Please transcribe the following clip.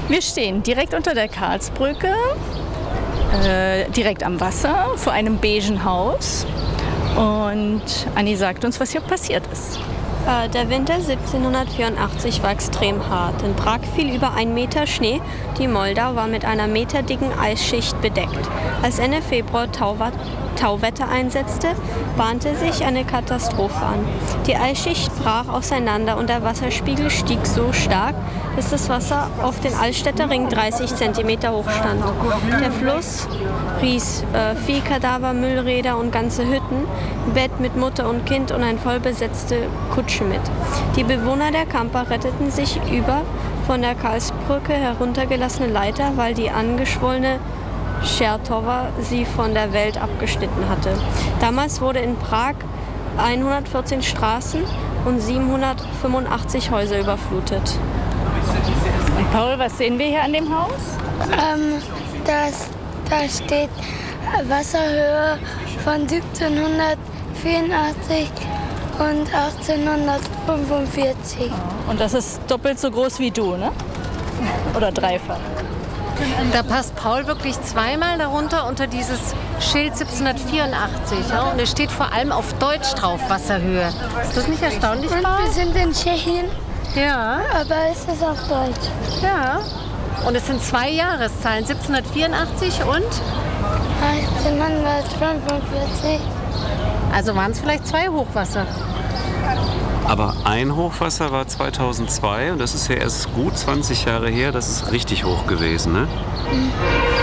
Wir stehen direkt unter der Karlsbrücke, direkt am Wasser, vor einem beigen Haus. Und Anni sagt uns, was hier passiert ist. Der Winter 1784 war extrem hart. In Prag fiel über 1 Meter Schnee. Die Moldau war mit einer meterdicken Eisschicht bedeckt. Als Ende Februar Tauwetter einsetzte, bahnte sich eine Katastrophe an. Die Eisschicht brach auseinander und der Wasserspiegel stieg so stark, bis das Wasser auf den Altstädter Ring 30 cm hoch stand. Der Fluss riss Viehkadaver, Müllräder und ganze Hütten, Bett mit Mutter und Kind und eine vollbesetzte Kutsche mit. Die Bewohner der Kamper retteten sich über von der Karlsbrücke heruntergelassene Leiter, weil die angeschwollene Chertowa sie von der Welt abgeschnitten hatte. Damals wurde in Prag 114 Straßen und 785 Häuser überflutet. Und Paul, was sehen wir hier an dem Haus? Da steht Wasserhöhe von 1784 und 1845. Und das ist doppelt so groß wie du, ne? Oder dreifach. Da passt Paul wirklich zweimal darunter unter dieses Schild 1784. Ja? Und es steht vor allem auf Deutsch drauf, Wasserhöhe. Ist das nicht erstaunlich, Und Paul? wir sind in Tschechien, Ja, aber es ist auf Deutsch. ja. Und es sind 2 Jahreszahlen, 1784 und? 1845. Also waren es vielleicht 2 Hochwasser. Aber ein Hochwasser war 2002 und das ist ja erst gut 20 Jahre her. Das ist richtig hoch gewesen, ne?